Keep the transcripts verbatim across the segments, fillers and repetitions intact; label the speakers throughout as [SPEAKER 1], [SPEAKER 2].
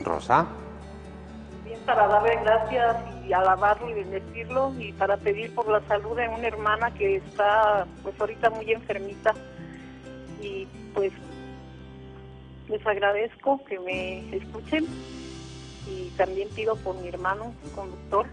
[SPEAKER 1] Rosa.
[SPEAKER 2] Bien, para darle gracias y alabarlo y bendecirlo, y para pedir por la salud de una hermana que está pues ahorita muy enfermita, y pues les agradezco que me escuchen, y también pido por mi hermano conductor,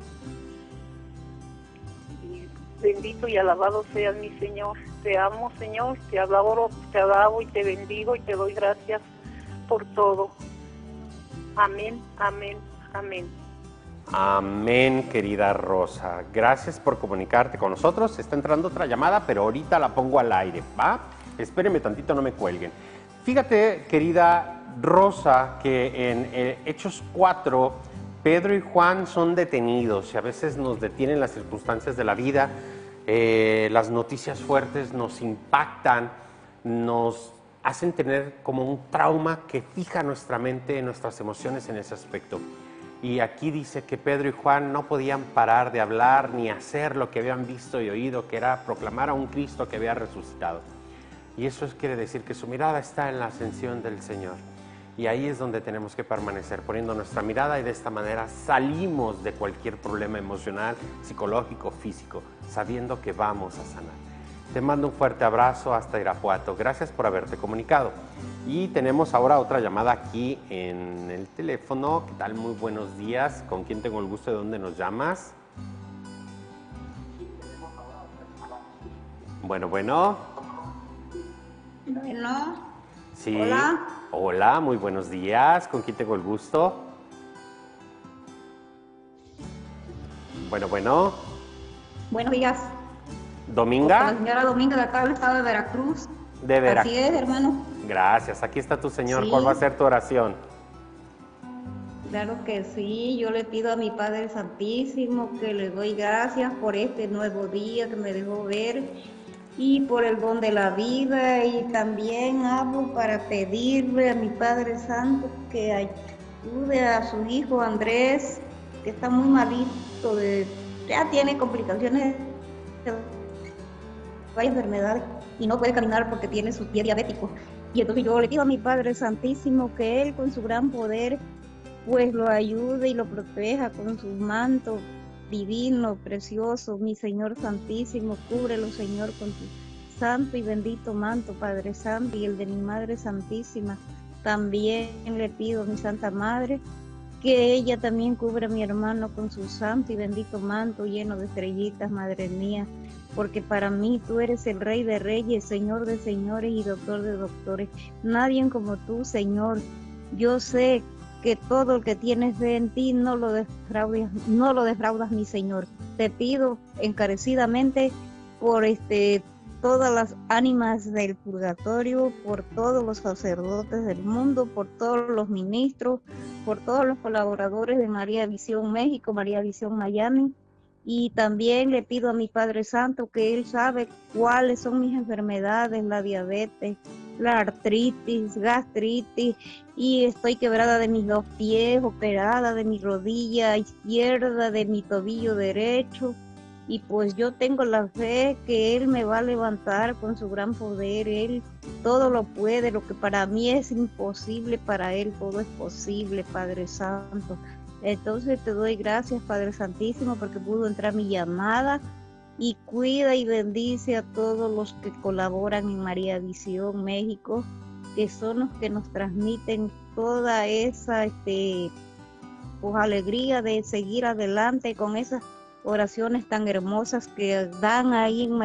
[SPEAKER 2] y bendito y alabado seas mi Señor. Te amo, Señor, te adoro, te alabo y te bendigo y te doy gracias por todo. Amén, amén, amén.
[SPEAKER 1] Amén, querida Rosa. Gracias por comunicarte con nosotros. Está entrando otra llamada, pero ahorita la pongo al aire, ¿va? Espérenme tantito, no me cuelguen. Fíjate, querida Rosa, que en eh, Hechos cuatro, Pedro y Juan son detenidos y a veces nos detienen las circunstancias de la vida. Eh, las noticias fuertes nos impactan, nos hacen tener como un trauma que fija nuestra mente, nuestras emociones en ese aspecto. Y aquí dice que Pedro y Juan no podían parar de hablar ni hacer lo que habían visto y oído, que era proclamar a un Cristo que había resucitado. Y eso quiere decir que su mirada está en la ascensión del Señor. Y ahí es donde tenemos que permanecer, poniendo nuestra mirada, y de esta manera salimos de cualquier problema emocional, psicológico, físico, sabiendo que vamos a sanar. Te mando un fuerte abrazo hasta Irapuato. Gracias por haberte comunicado. Y tenemos ahora otra llamada aquí en el teléfono. ¿Qué tal? Muy buenos días. ¿Con quién tengo el gusto? ¿De dónde nos llamas? Bueno, bueno.
[SPEAKER 3] Bueno.
[SPEAKER 1] Sí.
[SPEAKER 3] Hola.
[SPEAKER 1] Hola, muy buenos días. ¿Con quién tengo el gusto? Bueno, bueno.
[SPEAKER 3] Buenos días.
[SPEAKER 1] ¿Dominga?
[SPEAKER 3] Con la señora Dominga de acá del estado de Veracruz.
[SPEAKER 1] De Veracruz.
[SPEAKER 3] Así es, hermano.
[SPEAKER 1] Gracias. Aquí está tu Señor.
[SPEAKER 3] Sí.
[SPEAKER 1] ¿Cuál va a ser tu oración?
[SPEAKER 3] Claro que sí. Yo le pido a mi Padre Santísimo que le doy gracias por este nuevo día que me dejó ver y por el don de la vida, y también hablo para pedirle a mi Padre Santo que ayude a su hijo Andrés, que está muy malito, de, ya tiene complicaciones de varias enfermedades y no puede caminar porque tiene su pie diabético. Y entonces yo le pido a mi Padre Santísimo que Él con su gran poder pues lo ayude y lo proteja con su manto divino, precioso. Mi Señor Santísimo, cúbrelo, Señor, con tu santo y bendito manto, Padre Santo, y el de mi Madre Santísima. También le pido a mi Santa Madre que ella también cubra a mi hermano con su santo y bendito manto lleno de estrellitas, Madre mía, porque para mí tú eres el Rey de Reyes, Señor de Señores y Doctor de Doctores. Nadie como tú, Señor. Yo sé que todo el que tiene fe en ti no lo defraudas, no lo defraudas, mi Señor. Te pido encarecidamente por este todas las ánimas del purgatorio, por todos los sacerdotes del mundo, por todos los ministros, por todos los colaboradores de María Visión México, María Visión Miami. Y también le pido a mi Padre Santo que Él sabe cuáles son mis enfermedades, la diabetes, la artritis, gastritis, y estoy quebrada de mis dos pies, operada de mi rodilla izquierda, de mi tobillo derecho, y pues yo tengo la fe que Él me va a levantar con su gran poder. Él todo lo puede, lo que para mí es imposible, para Él todo es posible, Padre Santo. Entonces te doy gracias, Padre Santísimo, porque pudo entrar mi llamada, y cuida y bendice a todos los que colaboran en María Visión México, que son los que nos transmiten toda esa este, pues, alegría de seguir adelante con esas oraciones tan hermosas que dan ahí en María